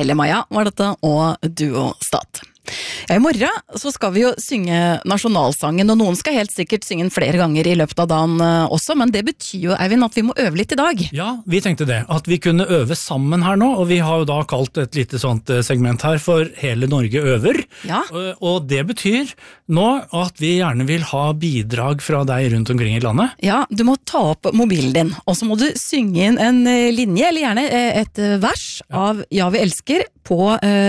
Helle Maja var dette, og Duo Stat. Ja, i morgen så skal vi jo synge nasjonalsangen, og noen skal helt sikkert synge den flere ganger i løpet av dagen også, men det betyr jo, Eivind, at vi må øve litt i dag. Ja, vi tenkte det, at vi kunne øve sammen her nå, og vi har jo da kalt et lite sånt segment her for Hele Norge øver. Ja. Og det betyr nå at vi gjerne vil ha bidrag fra deg rundt omkring i landet. Ja, du må ta opp mobilen din, og så må du synge inn en linje, eller gjerne et vers av Ja, vi elsker på